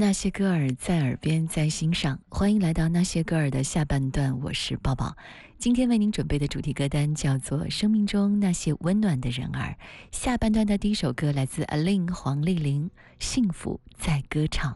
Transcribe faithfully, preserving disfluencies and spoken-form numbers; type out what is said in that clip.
那些歌儿在耳边，在心上。欢迎来到那些歌儿的下半段，我是抱抱。今天为您准备的主题歌单叫做《生命中那些温暖的人儿》。下半段的第一首歌来自 Aline 黄丽玲，《幸福在歌唱》。